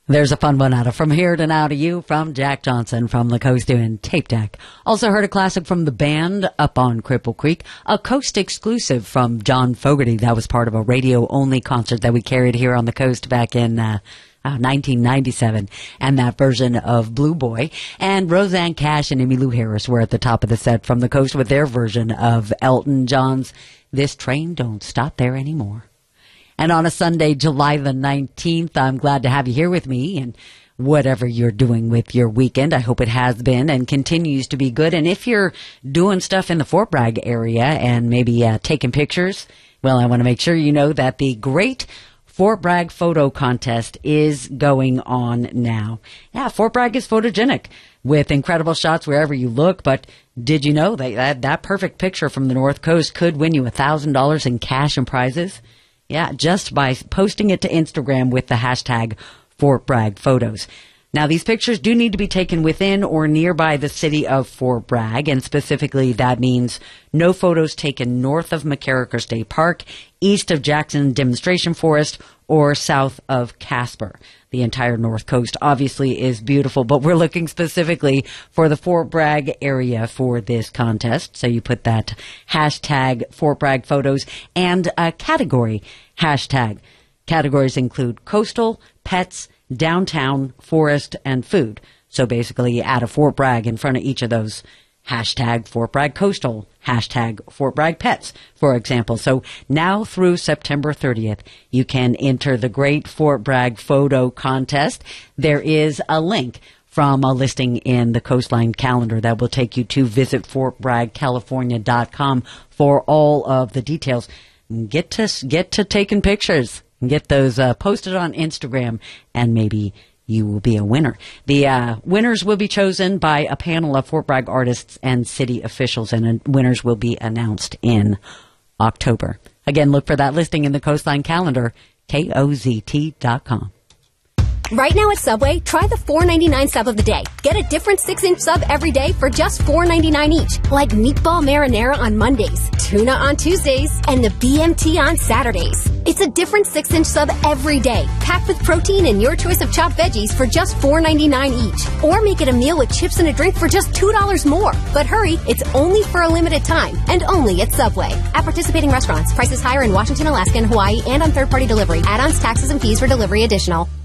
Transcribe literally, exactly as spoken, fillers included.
There's a fun one out of From Here to Now to You from Jack Johnson from the Coast doing Tape Deck. Also heard a classic from the band up on Cripple Creek, a Coast exclusive from John Fogerty. That was part of a radio-only concert that we carried here on the Coast back in uh, uh, nineteen ninety-seven, and that version of Blue Boy. And Roseanne Cash and Emmylou Harris were at the top of the set from the Coast with their version of Elton John's This Train Don't Stop There Anymore. And on a Sunday, July the nineteenth, I'm glad to have you here with me. And whatever you're doing with your weekend, I hope it has been and continues to be good. And if you're doing stuff in the Fort Bragg area and maybe uh, taking pictures, well, I want to make sure you know that the Great Fort Bragg Photo Contest is going on now. Yeah, Fort Bragg is photogenic with incredible shots wherever you look. But did you know that that, that perfect picture from the North Coast could win you one thousand dollars in cash and prizes? Yeah, just by posting it to Instagram with the hashtag Fort Bragg Photos. Now, these pictures do need to be taken within or nearby the city of Fort Bragg, and specifically that means no photos taken north of McCarraker State Park, east of Jackson Demonstration Forest, or south of Casper. The entire North Coast obviously is beautiful, but we're looking specifically for the Fort Bragg area for this contest. So you put that hashtag Fort Bragg Photos and a category hashtag. Categories include coastal, pets, downtown, forest, and food. So basically you add a Fort Bragg in front of each of those. Hashtag Fort Bragg Coastal, hashtag Fort Bragg Pets, for example. So now through September thirtieth, you can enter the Great Fort Bragg Photo Contest. There is a link from a listing in the Coastline calendar that will take you to visit fort bragg california dot com for all of the details. Get to, get to taking pictures. Get those uh, posted on Instagram, and maybe you will be a winner. The uh, winners will be chosen by a panel of Fort Bragg artists and city officials, and uh, winners will be announced in October. Again, look for that listing in the Coastline calendar, K O Z T dot com. Right now at Subway, try the four ninety-nine sub of the day. Get a different six-inch sub every day for just four ninety-nine each. Like meatball marinara on Mondays, tuna on Tuesdays, and the B M T on Saturdays. It's a different six-inch sub every day, packed with protein and your choice of chopped veggies for just four ninety-nine each. Or make it a meal with chips and a drink for just two dollars more. But hurry, it's only for a limited time, and only at Subway. At participating restaurants, prices higher in Washington, Alaska, and Hawaii, and on third-party delivery. Add-ons, taxes, and fees for delivery additional.